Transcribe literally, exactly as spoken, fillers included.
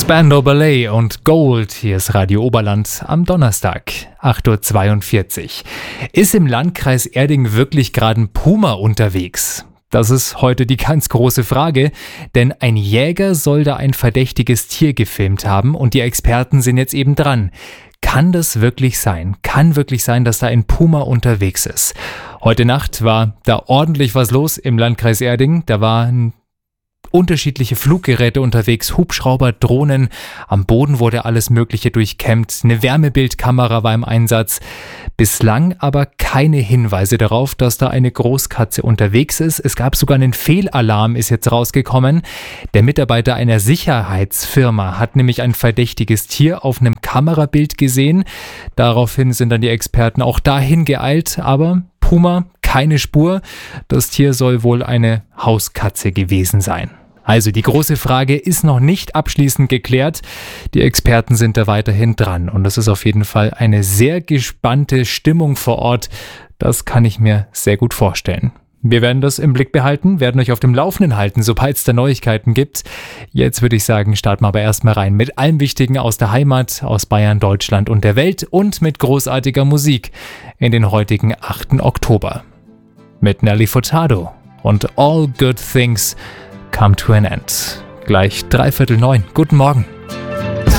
Spandau Ballet und Gold, hier ist Radio Oberland am Donnerstag, acht Uhr zweiundvierzig. Ist im Landkreis Erding wirklich gerade ein Puma unterwegs? Das ist heute die ganz große Frage, denn ein Jäger soll da ein verdächtiges Tier gefilmt haben und die Experten sind jetzt eben dran. Kann das wirklich sein? Kann wirklich sein, dass da ein Puma unterwegs ist? Heute Nacht war da ordentlich was los im Landkreis Erding. Da waren unterschiedliche Fluggeräte unterwegs, Hubschrauber, Drohnen. Am Boden wurde alles Mögliche durchkämmt. Eine Wärmebildkamera war im Einsatz. Bislang aber keine Hinweise darauf, dass da eine Großkatze unterwegs ist. Es gab sogar einen Fehlalarm, ist jetzt rausgekommen. Der Mitarbeiter einer Sicherheitsfirma hat nämlich ein verdächtiges Tier auf einem Kamerabild gesehen. Daraufhin sind dann die Experten auch dahin geeilt, aber Puma, keine Spur. Das Tier soll wohl eine Hauskatze gewesen sein. Also die große Frage ist noch nicht abschließend geklärt. Die Experten sind da weiterhin dran und das ist auf jeden Fall eine sehr gespannte Stimmung vor Ort. Das kann ich mir sehr gut vorstellen. Wir werden das im Blick behalten, werden euch auf dem Laufenden halten, sobald es da Neuigkeiten gibt. Jetzt würde ich sagen, starten wir aber erstmal rein mit allem Wichtigen aus der Heimat, aus Bayern, Deutschland und der Welt und mit großartiger Musik in den heutigen achten Oktober. Mit Nelly Furtado und All Good Things Come to an End. Gleich dreiviertel neun. Guten Morgen.